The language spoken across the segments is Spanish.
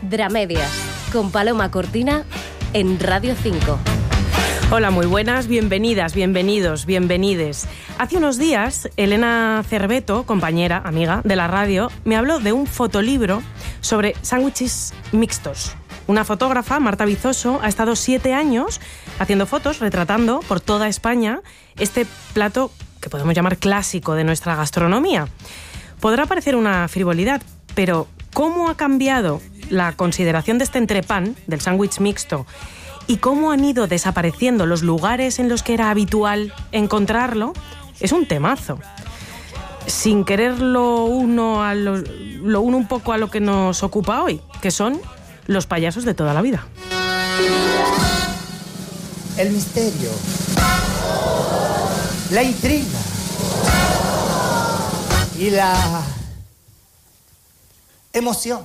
Dramedias, con Paloma Cortina en Radio 5. Hola, muy buenas, bienvenidas, bienvenidos, bienvenides. Hace unos días, Elena Cerveto, compañera, amiga de la radio, me habló de un fotolibro sobre sándwiches mixtos. Una fotógrafa, Marta Vizoso, ha estado 7 años haciendo fotos, retratando por toda España este plato que podemos llamar clásico de nuestra gastronomía. Podrá parecer una frivolidad, pero ¿cómo ha cambiado la consideración de este entrepán, del sándwich mixto, y cómo han ido desapareciendo los lugares en los que era habitual encontrarlo? Es un temazo. Sin querer lo uno un poco a lo que nos ocupa hoy, que son los payasos de toda la vida. El misterio, la intriga y la emoción.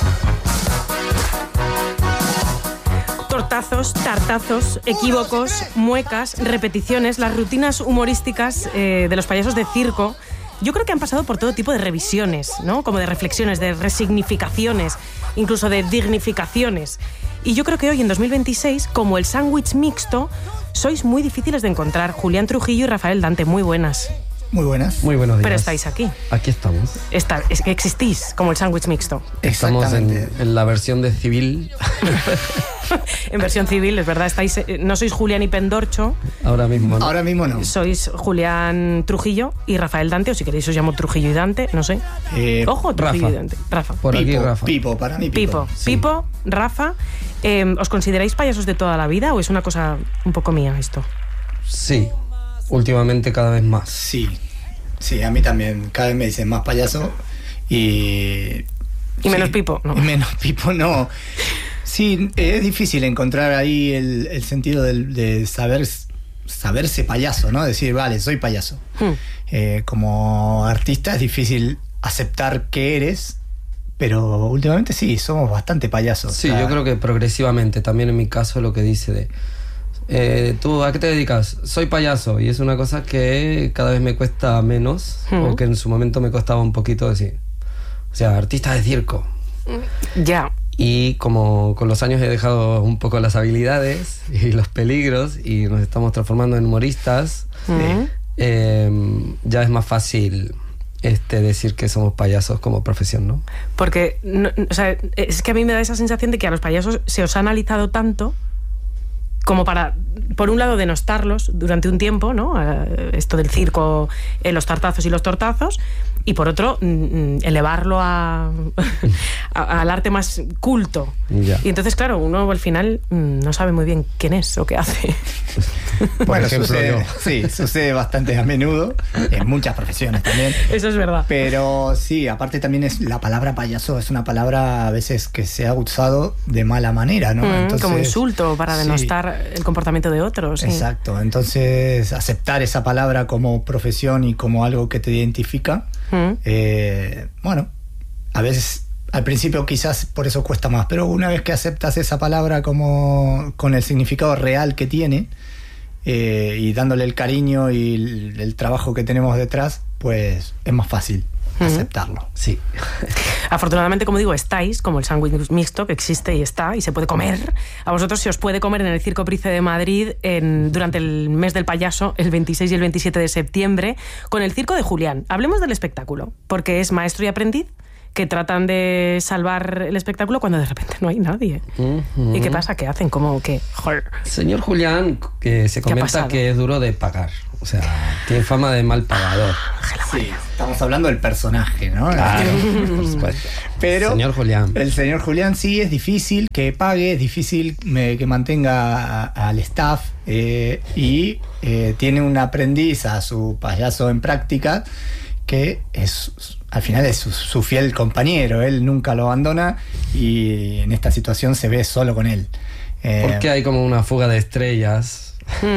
Tortazos, tartazos, equívocos, muecas, repeticiones, las rutinas humorísticas de los payasos de circo. Yo creo que han pasado por todo tipo de revisiones, ¿no? Como de reflexiones, de resignificaciones, incluso de dignificaciones. Y yo creo que hoy, en 2026, como el sándwich mixto, sois muy difíciles de encontrar. Julián Trujillo y Rafael Dante, muy buenas. Muy buenas. Muy buenos días. Pero estáis aquí. Aquí estamos. Es que existís como el sándwich mixto. Estamos en la versión de civil. En versión civil, es verdad. No sois Julián y Pendorcho. Ahora mismo no. Ahora mismo no. Sois Julián Trujillo y Rafael Dante, o si queréis os llamo Trujillo y Dante, no sé. Ojo, Trujillo Rafa. y Dante. Rafa. Por Pipo, aquí, Rafa. Pipo, para mí Pipo. Sí. Pipo, Rafa. ¿Os consideráis payasos de toda la vida o es una cosa un poco mía esto? Sí. Últimamente cada vez más. Sí, a mí también. Cada vez me dicen más payaso y menos Pipo, ¿no? Y menos Pipo, no. Sí, es difícil encontrar ahí el sentido de saberse payaso, ¿no? Decir, vale, soy payaso. Como artista es difícil aceptar que eres, pero últimamente sí, somos bastante payasos. Sí, yo creo que progresivamente, también en mi caso, lo que dice de... ¿tú a qué te dedicas? Soy payaso, y es una cosa que cada vez me cuesta menos, o que en su momento me costaba un poquito decir. O sea, artista de circo. Ya. Y como con los años he dejado un poco las habilidades y los peligros y nos estamos transformando en humoristas, ya es más fácil decir que somos payasos como profesión, ¿no? Porque o sea, es que a mí me da esa sensación de que a los payasos se os ha analizado tanto como para, por un lado, denostarlos durante un tiempo, ¿no? Esto del circo, los tartazos y los tortazos, y por otro, elevarlo al arte más culto. Ya. Y entonces, claro, uno al final no sabe muy bien quién es o qué hace. Bueno, ejemplo, sucede bastante a menudo, en muchas profesiones también. Eso es verdad. Pero sí, aparte también es la palabra payaso, es una palabra a veces que se ha usado de mala manera, ¿no? Entonces, como insulto para denostar el comportamiento de otros. Sí. Exacto, entonces aceptar esa palabra como profesión y como algo que te identifica, bueno, a veces al principio quizás por eso cuesta más, pero una vez que aceptas esa palabra como con el significado real que tiene, y dándole el cariño y el trabajo que tenemos detrás, pues es más fácil aceptarlo. Sí. Afortunadamente, como digo, estáis como el sándwich mixto, que existe y está y se puede comer. A vosotros se os puede comer en el Circo Price de Madrid durante el mes del payaso, el 26 y el 27 de septiembre, con el Circo de Julián. Hablemos del espectáculo, porque es maestro y aprendiz que tratan de salvar el espectáculo cuando de repente no hay nadie. ¿Y qué pasa? ¿Qué hacen? ¿Cómo qué? Joder. Señor Julián, que se comenta que es duro de pagar. O sea, tiene fama de mal pagador. Sí, estamos hablando del personaje, ¿no? Claro, por supuesto. Pero señor Julián. El señor Julián sí es difícil que pague, es difícil que mantenga al staff, y tiene un aprendiz, a su payaso en práctica, que al final es su fiel compañero. Él nunca lo abandona y en esta situación se ve solo con él. Porque hay como una fuga de estrellas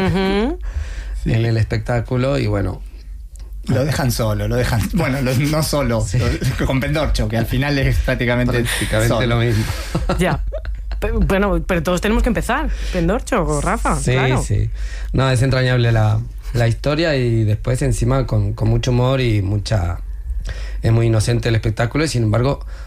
en el espectáculo y bueno... Lo dejan solo, bueno, no solo, sí. Con Pendorcho, que al final es prácticamente solo. Lo mismo. Ya. Bueno, pero todos tenemos que empezar, Pendorcho o Rafa. Sí, claro. Sí. No, es entrañable la historia y después encima con mucho humor y mucha... Es muy inocente el espectáculo y sin embargo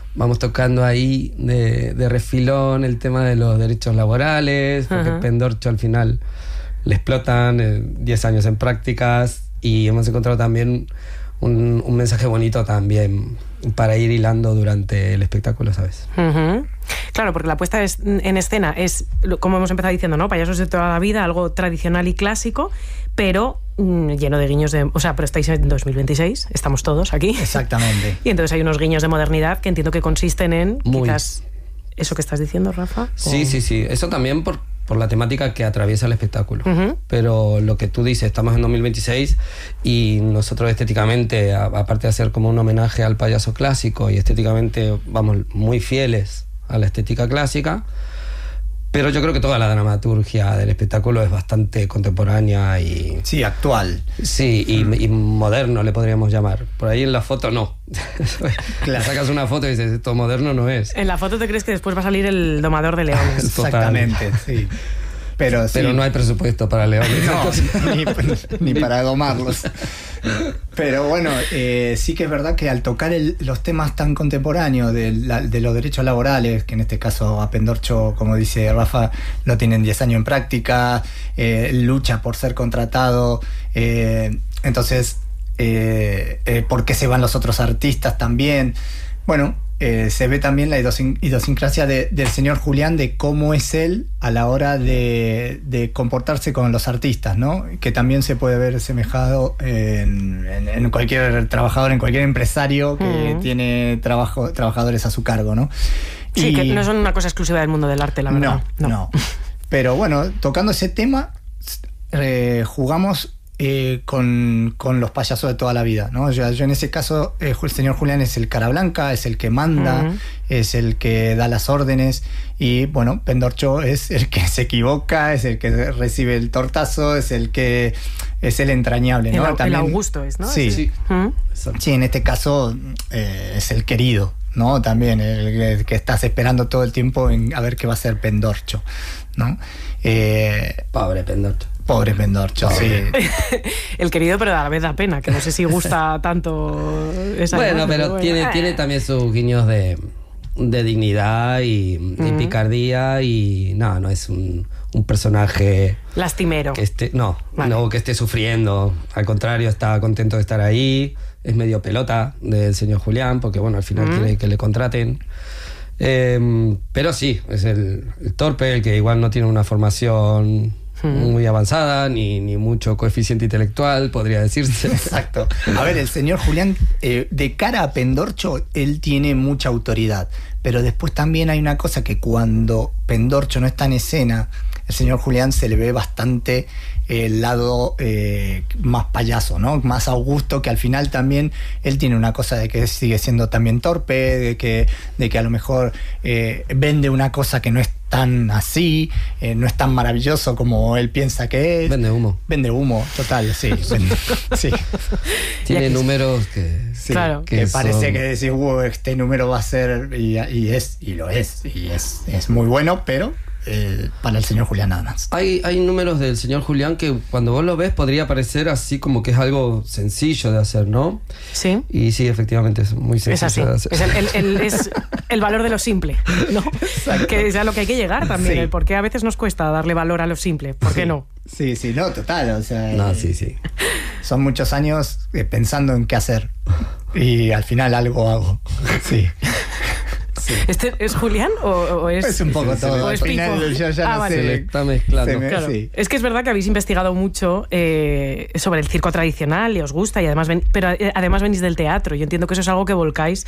vamos tocando ahí de refilón el tema de los derechos laborales, porque Pendorcho al final le explotan 10 años en prácticas, y hemos encontrado también un mensaje bonito también para ir hilando durante el espectáculo, ¿sabes? Claro, porque la puesta en escena es, como hemos empezado diciendo, ¿no? Payasos de toda la vida, algo tradicional y clásico, pero lleno de guiños de... O sea, pero estáis en 2026, estamos todos aquí. Exactamente. Y entonces hay unos guiños de modernidad que entiendo que consisten en quizás eso que estás diciendo, Rafa. Sí. Eso también por la temática que atraviesa el espectáculo. Pero lo que tú dices, estamos en 2026 y nosotros estéticamente, aparte de hacer como un homenaje al payaso clásico y estéticamente vamos muy fieles a la estética clásica, pero yo creo que toda la dramaturgia del espectáculo es bastante contemporánea y... Sí, actual. Sí, y moderno le podríamos llamar. Por ahí en la foto no. Claro. Sacas una foto y dices, esto moderno no es. En la foto te crees que después va a salir el domador de leones. Exactamente, sí. Pero no hay presupuesto para leones. No, ni para domarlos. Pero bueno, sí que es verdad que al tocar los temas tan contemporáneos de los derechos laborales, que en este caso a Pendorcho, como dice Rafa, lo tienen 10 años en práctica, lucha por ser contratado, entonces, ¿por qué se van los otros artistas también? Bueno, se ve también la idiosincrasia del señor Julián, de cómo es él a la hora de comportarse con los artistas, ¿no? Que también se puede ver semejado en cualquier trabajador, en cualquier empresario que tiene trabajadores a su cargo, ¿no? Sí, que no son una cosa exclusiva del mundo del arte, la verdad. No. Pero bueno, tocando ese tema, jugamos con los payasos de toda la vida, ¿no? Yo en ese caso, el señor Julián es el cara blanca, es el que manda, es el que da las órdenes, y bueno, Pendorcho es el que se equivoca, es el que recibe el tortazo, es el entrañable, ¿no? El Augusto es, ¿no? Sí, sí, en este caso es el querido, ¿no? También el que estás esperando todo el tiempo a ver qué va a hacer Pendorcho, ¿no? Pobre Pendorcho. Pobre Pendorcho, sí. El querido, pero a la vez da pena, que no sé si gusta tanto esa Bueno, imagen, pero tiene también sus guiños de dignidad y picardía, y no es un personaje lastimero. Que esté sufriendo. Al contrario, está contento de estar ahí. Es medio pelota del señor Julián, porque bueno, al final quiere que le contraten. Pero sí, es el torpe, el que igual no tiene una formación muy avanzada, ni mucho coeficiente intelectual, podría decirse. Exacto. A ver, el señor Julián, de cara a Pendorcho, él tiene mucha autoridad, pero después también hay una cosa, que cuando Pendorcho no está en escena, el señor Julián se le ve bastante el lado más payaso, ¿no? Más Augusto, que al final también él tiene una cosa de que sigue siendo también torpe, de que a lo mejor vende una cosa que no es tan así, no es tan maravilloso como él piensa que es. Vende humo, total, sí. Sí. Tiene números que... Sí, claro. Que parece que decís, este número va a ser, y lo es, y es muy bueno, pero para el señor Julián nada más. Hay números del señor Julián que cuando vos lo ves podría parecer así como que es algo sencillo de hacer, ¿no? Sí. Y sí, efectivamente es muy sencillo de hacer. Es el valor de lo simple, ¿no? Que es a lo que hay que llegar también, Sí. el por qué a veces nos cuesta darle valor a lo simple, ¿por qué no? Sí, no, total, o sea... No, sí. Son muchos años pensando en qué hacer, y al final algo hago, sí. Sí. ¿Este es Julián o es...? Es un poco todo. ¿O Al es final Pipo? yo ya no vale. sé. Se le está mezclando. Claro. Sí. Es que es verdad que habéis investigado mucho sobre el circo tradicional y os gusta, y además pero además venís del teatro. Yo entiendo que eso es algo que volcáis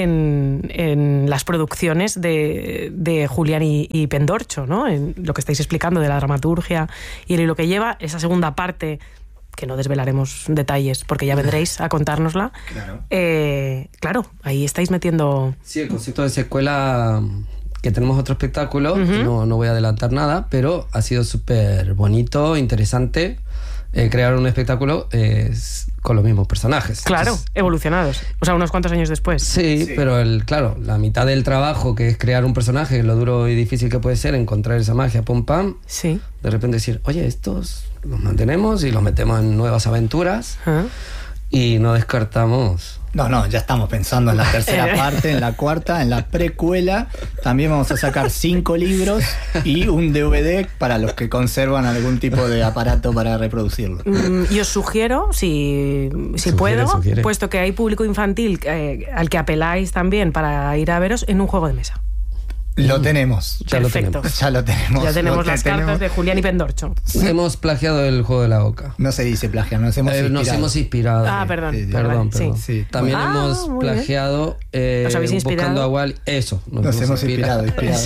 en las producciones de Julián y Pendorcho, ¿no? En lo que estáis explicando de la dramaturgia y el hilo que lleva, esa segunda parte, que no desvelaremos detalles porque ya vendréis a contárnosla. Claro. Claro, ahí estáis metiendo... Sí, el concepto de secuela, que tenemos otro espectáculo, no voy a adelantar nada, pero ha sido súper bonito, interesante crear un espectáculo con los mismos personajes. Claro, Entonces, evolucionados. O sea, unos cuantos años después. Sí, pero claro, la mitad del trabajo, que es crear un personaje, lo duro y difícil que puede ser, encontrar esa magia, pum pam, Sí. de repente decir, oye, estos los mantenemos y los metemos en nuevas aventuras. Y no descartamos... No, ya estamos pensando en la tercera parte, en la cuarta, en la precuela. También vamos a sacar 5 libros y un DVD para los que conservan algún tipo de aparato para reproducirlo. Y os sugiero, si puedo, puesto que hay público infantil al que apeláis también para ir a veros, en un juego de mesa. Lo tenemos. Perfecto. Ya lo tenemos. Ya tenemos las cartas de Julián y Pendorcho. Hemos plagiado el juego de la oca. No se dice plagiar, nos hemos inspirado. Perdón. Perdón. Sí. También hemos plagiado buscando a Wall. Eso. Nos hemos inspirado.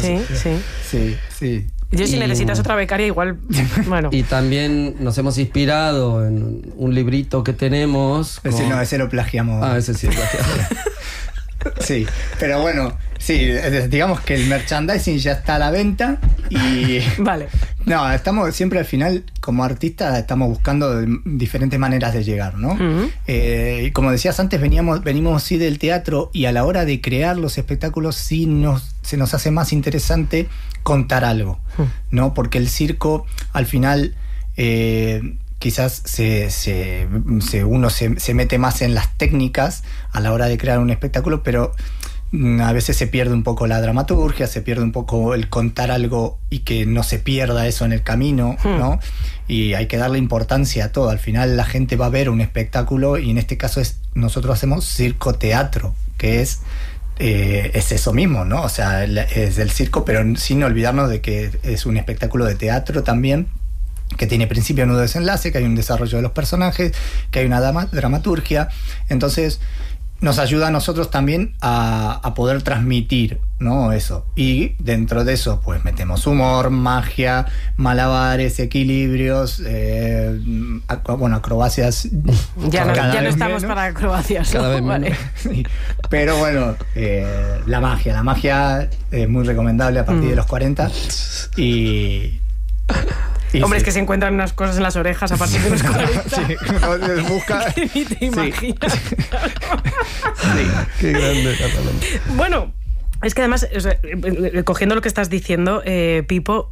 Sí. Yo si necesitas otra becaria igual, bueno. Y también nos hemos inspirado en un librito que tenemos. Ese lo plagiamos. Ese sí, plagiado. Sí, pero bueno, sí, digamos que el merchandising ya está a la venta y... Vale. No, estamos siempre al final, como artistas, estamos buscando diferentes maneras de llegar, ¿no? Uh-huh. Y como decías antes, venimos sí del teatro y a la hora de crear los espectáculos sí se nos hace más interesante contar algo, ¿no? Porque el circo, al final... quizás uno se mete más en las técnicas a la hora de crear un espectáculo, pero a veces se pierde un poco la dramaturgia, se pierde un poco el contar algo y que no se pierda eso en el camino, ¿no? Y hay que darle importancia a todo. Al final la gente va a ver un espectáculo y en este caso nosotros hacemos circo-teatro, que es eso mismo, ¿no? O sea, es el circo, pero sin olvidarnos de que es un espectáculo de teatro también, que tiene principio, nudo, desenlace, que hay un desarrollo de los personajes, que hay una dramaturgia. Entonces nos ayuda a nosotros también a poder transmitir, ¿no? Eso. Y dentro de eso pues metemos humor, magia, malabares, equilibrios, acrobacias. Ya no estamos para acrobacias. Cada vez menos. Vale. Sí. Pero bueno, la magia es muy recomendable a partir de los 40 Hombre, es que se encuentran unas cosas en las orejas a partir de los 40. Sí, busca. Que ni te imaginas. Sí. Qué grande. Bueno, es que además, cogiendo lo que estás diciendo, Pipo,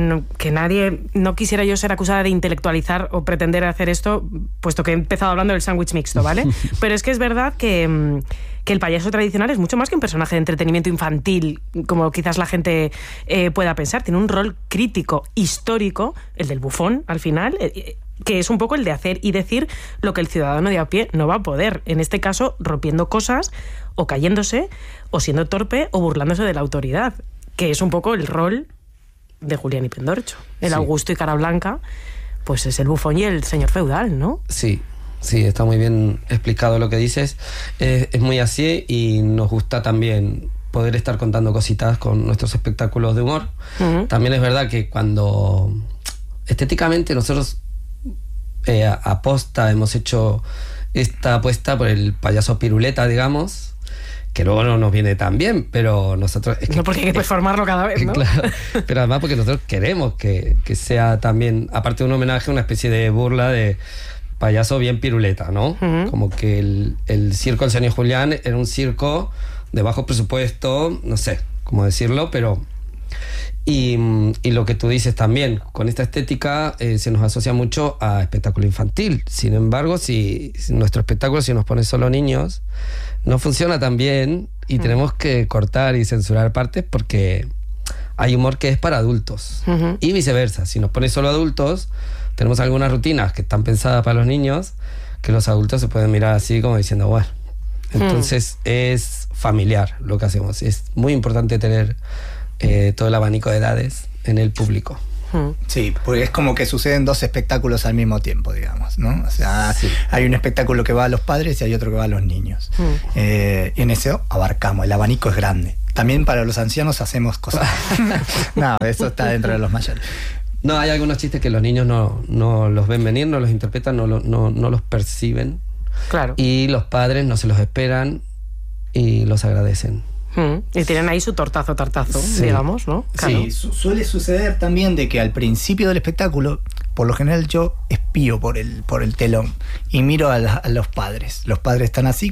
no quisiera yo ser acusada de intelectualizar o pretender hacer esto, puesto que he empezado hablando del sándwich mixto, ¿vale? Pero es que es verdad que el payaso tradicional es mucho más que un personaje de entretenimiento infantil, como quizás la gente pueda pensar. Tiene un rol crítico, histórico, el del bufón, al final, que es un poco el de hacer y decir lo que el ciudadano de a pie no va a poder. En este caso, rompiendo cosas, o cayéndose, o siendo torpe, o burlándose de la autoridad, que es un poco el rol de Julián y Pendorcho. El Augusto y Cara Blanca, pues es el bufón y el señor feudal, ¿no? Sí, está muy bien explicado lo que dices. Es muy así y nos gusta también poder estar contando cositas con nuestros espectáculos de humor. Uh-huh. También es verdad que cuando estéticamente nosotros aposta hemos hecho esta apuesta por el payaso piruleta, digamos, que luego no nos viene tan bien, pero nosotros... No, porque hay que performarlo cada vez, ¿no? Claro, pero además porque nosotros queremos que sea también, aparte de un homenaje, una especie de burla de payaso bien piruleta, ¿no? Uh-huh. Como que el circo del señor Julián era un circo de bajo presupuesto, no sé cómo decirlo, pero... Y lo que tú dices también, con esta estética se nos asocia mucho a espectáculo infantil. Sin embargo, si nuestro espectáculo, si nos pone solo niños, no funciona tan bien y tenemos que cortar y censurar partes porque hay humor que es para adultos. Uh-huh. Y viceversa, si nos pone solo adultos, tenemos algunas rutinas que están pensadas para los niños que los adultos se pueden mirar así como diciendo, bueno. Entonces es familiar lo que hacemos. Es muy importante tener todo el abanico de edades en el público. Sí, porque es como que suceden 2 espectáculos al mismo tiempo, digamos, ¿no? O sea, hay un espectáculo que va a los padres y hay otro que va a los niños. Y en eso abarcamos, el abanico es grande. También para los ancianos hacemos cosas. No, eso está dentro de los mayores. No, hay algunos chistes que los niños no los ven venir, no los interpretan, no los perciben. Claro. Y los padres no se los esperan y los agradecen. Y tienen ahí su tartazo, digamos, ¿no? Claro. Sí, suele suceder también de que al principio del espectáculo, por lo general yo espío por el telón y miro a los padres. Los padres están así, con cara como diciendo, uf, que vinimos a ver, con caras largas, mirando el teléfono. Y yo digo, bueno, ¿qué está pasando? Y ahí, bueno, ahí se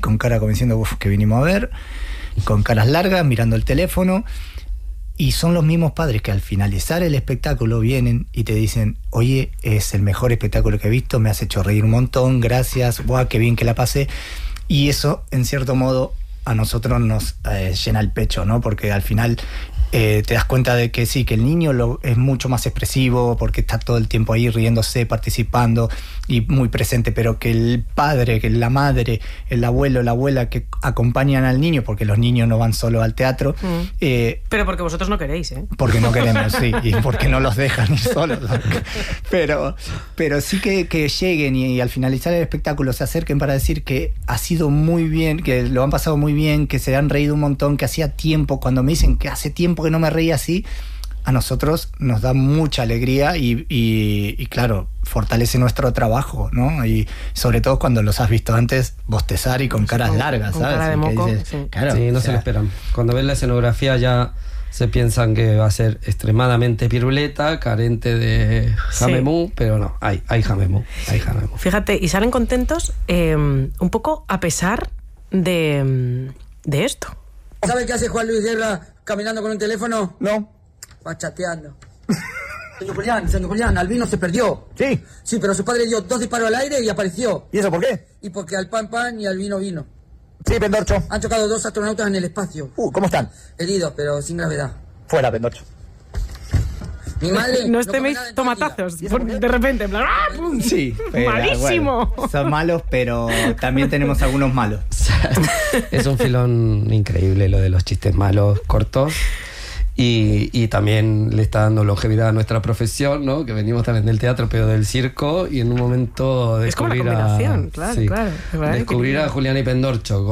Y son los mismos padres que al finalizar el espectáculo vienen y te dicen, oye, es el mejor espectáculo que he visto, me has hecho reír un montón, gracias, guau, qué bien que la pasé. Y eso, en cierto modo, a nosotros nos llena el pecho, ¿no? Porque al final te das cuenta de que sí, que el niño es mucho más expresivo porque está todo el tiempo ahí riéndose, participando y muy presente, pero que el padre, que la madre, el abuelo, la abuela que acompañan al niño, porque los niños no van solo al teatro. Pero porque vosotros no queréis, ¿eh? Porque no queremos, sí, y porque no los dejan ir solos. Pero sí que lleguen y al finalizar el espectáculo se acerquen para decir que ha sido muy bien, que lo han pasado muy bien, que se han reído un montón, que hacía tiempo, cuando me dicen que hace tiempo que no me reía así, a nosotros nos da mucha alegría y claro, fortalece nuestro trabajo, ¿no? Y sobre todo cuando los has visto antes bostezar y con caras largas, ¿sabes? Cara de moco, dices, sí. Claro, sí, no se lo esperan. Cuando ven la escenografía ya se piensan que va a ser extremadamente piruleta, carente de jamemú, pero no, hay jamemú. Fíjate, y salen contentos un poco a pesar de esto. ¿Sabe qué hace Juan Luis Guerra caminando con un teléfono? No. Va chateando. Señor Julián, Albino se perdió. Sí. Sí, pero su padre dio 2 disparos al aire y apareció. ¿Y eso por qué? Y porque al pan y al vino vino. Sí, Pendorcho. Han chocado 2 astronautas en el espacio. ¿Cómo están? Heridos, pero sin gravedad. Fuera, Pendorcho. Mi madre... No come teméis nada en tomatazos todo el día. de repente, en plan, ¡ah, pum! Sí, pero, ¡malísimo! bueno, son malos, pero también tenemos algunos malos. Es un filón increíble lo de los chistes malos cortos. Y también le está dando longevidad a nuestra profesión, ¿no? Que venimos también del teatro, pero del circo, y en un momento Es como la descubrir combinación, claro, sí, claro. descubrir a Julián y Pendorcho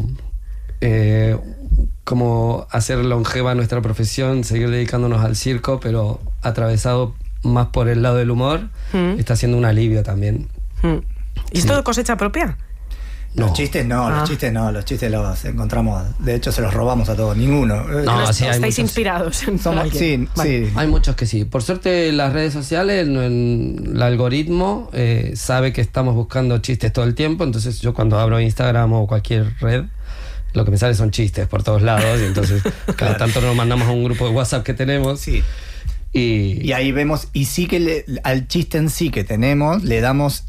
como hacer longeva nuestra profesión, seguir dedicándonos al circo, pero atravesado más por el lado del humor, está siendo un alivio también. ¿Y esto de cosecha propia? Los chistes no, los chistes los encontramos, de hecho se los robamos a todos, ninguno. No, sí, hay estáis muchos. inspirados en alguien. Sí. Hay muchos que sí. Por suerte las redes sociales, el algoritmo sabe que estamos buscando chistes todo el tiempo, entonces yo cuando abro Instagram o cualquier red, lo que me sale son chistes por todos lados, y entonces cada tanto nos mandamos a un grupo de WhatsApp que tenemos. Sí. Y ahí vemos, y sí que al chiste en sí que tenemos, le damos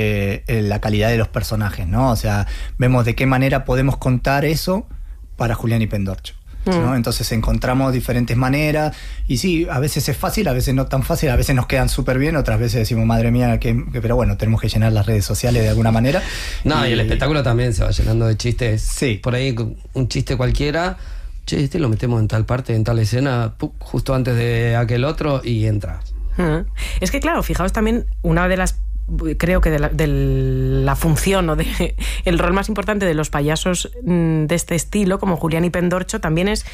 la calidad de los personajes, ¿no? O sea, vemos de qué manera podemos contar eso para Julián y Pendorcho, ¿no? Entonces encontramos diferentes maneras, y sí, a veces es fácil, a veces no tan fácil, a veces nos quedan súper bien, otras veces decimos, madre mía, pero bueno, tenemos que llenar las redes sociales de alguna manera. No, y el espectáculo también se va llenando de chistes. Sí. Por ahí un chiste cualquiera, che, este lo metemos en tal parte, en tal escena, justo antes de aquel otro, y entra. Es que claro, fijaos también, una de las, creo que de la función o de el rol más importante de los payasos de este estilo, como Julián y Pendorcho, también es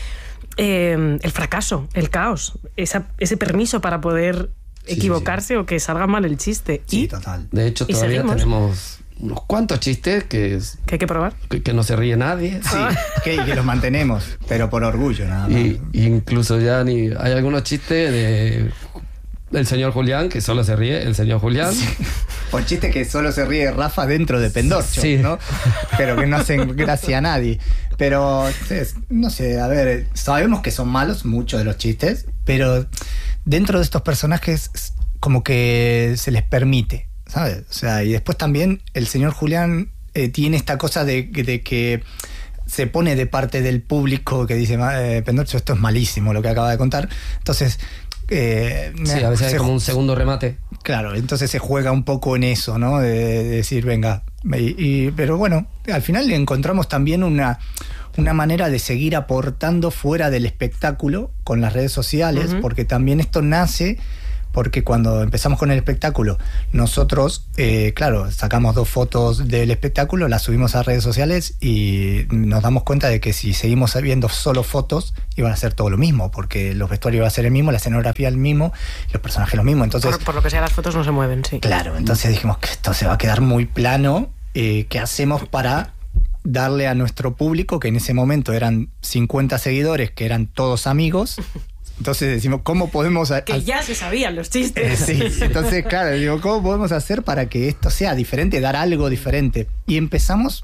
el fracaso, el caos, ese permiso para poder equivocarse o que salga mal el chiste. Sí, total. De hecho, todavía tenemos unos cuantos chistes que hay que probar, que no se ríe nadie. Sí, que los mantenemos, pero por orgullo nada más. Y incluso ya hay algunos chistes del señor Julián, que solo se ríe el señor Julián. Sí. O chistes que solo se ríe Rafa dentro de Pendorcho, sí, ¿no? Pero que no hacen gracia a nadie. Pero, no sé, a ver, sabemos que son malos muchos de los chistes, pero dentro de estos personajes como que se les permite, ¿sabes? O sea, y después también el señor Julián tiene esta cosa de que se pone de parte del público que dice, Pendorcho, esto es malísimo lo que acaba de contar. Entonces, sí, a veces hay como un segundo remate. Claro, entonces se juega un poco en eso, ¿no? De decir, venga. Pero bueno, al final le encontramos también una manera de seguir aportando fuera del espectáculo con las redes sociales, porque también esto nace porque cuando empezamos con el espectáculo, nosotros, claro, sacamos 2 fotos del espectáculo, las subimos a redes sociales y nos damos cuenta de que si seguimos viendo solo fotos, iban a ser todo lo mismo, porque los vestuarios iban a ser el mismo, la escenografía el mismo, los personajes lo mismo. Entonces, por lo que sea, las fotos no se mueven, sí. Claro, entonces dijimos que esto se va a quedar muy plano. ¿Qué hacemos para darle a nuestro público, que en ese momento eran 50 seguidores, que eran todos amigos? Entonces decimos, ¿cómo podemos...? Que ya se sabían los chistes. Sí, entonces, claro, digo, ¿cómo podemos hacer para que esto sea diferente, dar algo diferente? Y empezamos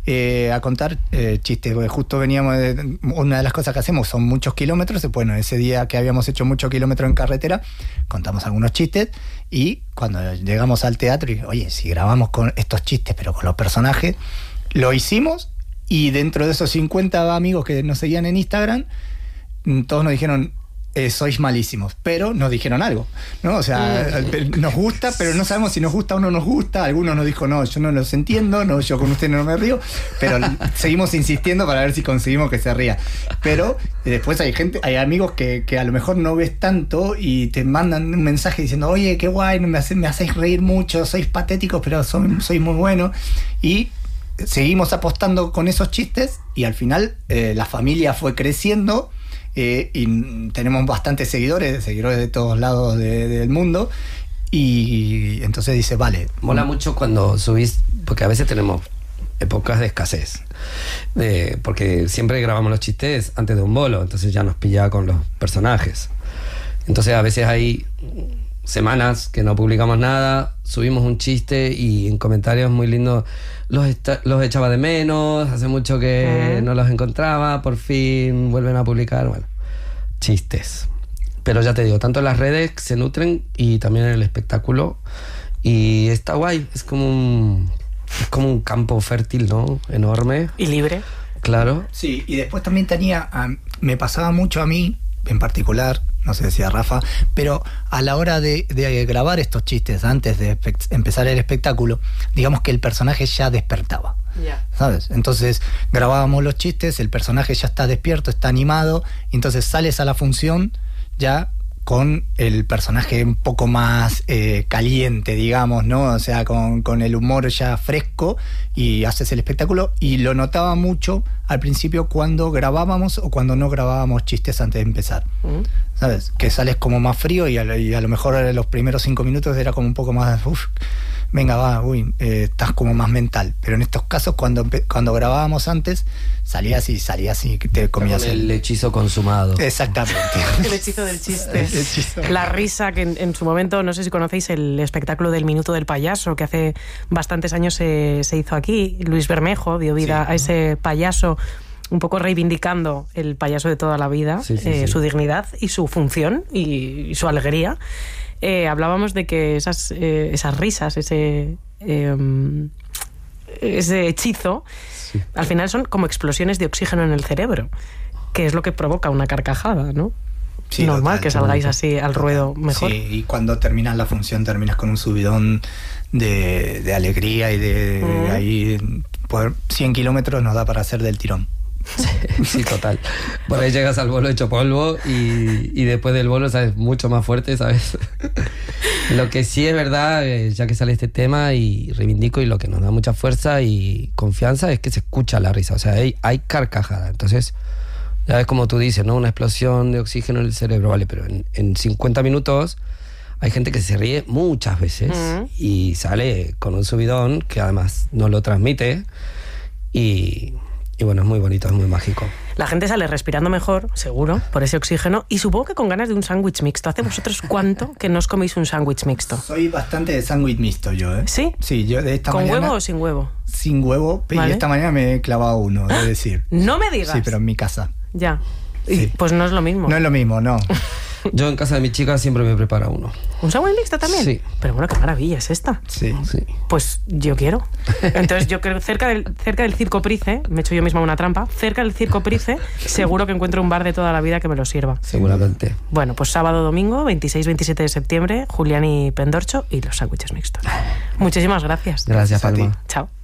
a contar chistes, porque justo veníamos una de las cosas que hacemos son muchos kilómetros. Bueno, ese día que habíamos hecho muchos kilómetros en carretera, contamos algunos chistes, y cuando llegamos al teatro, y oye, si grabamos con estos chistes pero con los personajes, lo hicimos, y dentro de esos 50 amigos que nos seguían en Instagram, todos nos dijeron, sois malísimos, pero nos dijeron algo, ¿no? O sea, nos gusta, pero no sabemos si nos gusta o no nos gusta. Algunos nos dijo, no, yo no los entiendo, no, yo con usted no me río, pero seguimos insistiendo para ver si conseguimos que se ría. Pero después hay amigos que a lo mejor no ves tanto y te mandan un mensaje diciendo, oye, qué guay, me hacéis reír mucho, sois patéticos, pero sois muy buenos. Y seguimos apostando con esos chistes, y al final la familia fue creciendo. Y tenemos bastantes seguidores de todos lados del mundo, y entonces dice, vale. Mola mucho cuando subís, porque a veces tenemos épocas de escasez, porque siempre grabamos los chistes antes de un bolo, entonces ya nos pilla con los personajes. Entonces a veces hay semanas que no publicamos nada, subimos un chiste y en comentarios muy lindos, los echaba de menos, hace mucho que no los encontraba, por fin vuelven a publicar, bueno, chistes. Pero ya te digo, tanto en las redes se nutren y también en el espectáculo, y está guay, es como un campo fértil, ¿no? Enorme. Y libre. Claro. Sí, y después también me pasaba mucho a mí, en particular, no sé si a Rafa, pero a la hora de grabar estos chistes antes de empezar el espectáculo, digamos que el personaje ya despertaba, ¿sabes? Entonces grabábamos los chistes, el personaje ya está despierto, está animado, y entonces sales a la función ya con el personaje un poco más caliente, digamos, ¿no? O sea, con el humor ya fresco, y haces el espectáculo. Y lo notaba mucho al principio cuando grabábamos o cuando no grabábamos chistes antes de empezar, ¿sabes? Que sales como más frío, y a lo mejor los primeros 5 minutos era como un poco más, venga, va, estás como más mental. Pero en estos casos, cuando grabábamos antes, salías y te comías el hechizo consumado. Exactamente. El hechizo del chiste. La risa, que en su momento, no sé si conocéis el espectáculo del Minuto del Payaso, que hace bastantes años se hizo aquí. Luis Bermejo dio vida a ese payaso, un poco reivindicando el payaso de toda la vida, su dignidad y su función y su alegría. Hablábamos de que esas risas, ese hechizo, al final son como explosiones de oxígeno en el cerebro, que es lo que provoca una carcajada, ¿no? Sí, normal que salgáis así al ruedo mejor. Sí, y cuando terminas la función terminas con un subidón de alegría, y de ahí por 100 kilómetros nos da para hacer del tirón. Sí, total. Por ahí llegas al bolo hecho polvo, y después del bolo sabes mucho más fuerte, ¿sabes? Lo que sí es verdad, ya que sale este tema y reivindico, y lo que nos da mucha fuerza y confianza, es que se escucha la risa, o sea, hay carcajada. Entonces, ya es como tú dices, ¿no? Una explosión de oxígeno en el cerebro, vale, pero en 50 minutos hay gente que se ríe muchas veces y sale con un subidón que además no lo transmite, y bueno, es muy bonito, es muy mágico. La gente sale respirando mejor, seguro, por ese oxígeno, y supongo que con ganas de un sándwich mixto. ¿Hace vosotros cuánto que no os coméis un sándwich mixto? Soy bastante de sándwich mixto yo, ¿eh? ¿Sí? Sí, yo de esta ¿Con mañana... huevo o sin huevo? Sin huevo, ¿Vale? Y esta mañana me he clavado uno, es decir. No me digas. Sí, pero en mi casa. Ya. Sí. Pues no es lo mismo. No es lo mismo, no. Yo en casa de mi chica siempre me prepara uno. ¿Un sándwich mixto también? Sí. Pero bueno, qué maravilla es esta. Sí. Pues yo quiero. Entonces yo creo cerca del Circo Price, me he hecho yo misma una trampa, cerca del Circo Price seguro que encuentro un bar de toda la vida que me lo sirva. Seguramente. Bueno, pues sábado, domingo, 26-27 de septiembre, Julián y Pendorcho y los sándwiches mixtos. Muchísimas gracias. Gracias, Palma. Chao.